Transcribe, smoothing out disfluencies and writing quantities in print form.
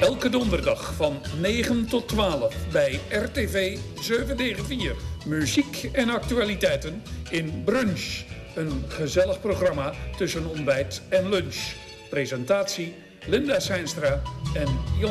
Elke donderdag van 9 tot 12 bij RTV 794. Muziek en actualiteiten in Brunch. Een gezellig programma tussen ontbijt en lunch. Presentatie Linda Seinstra en Jan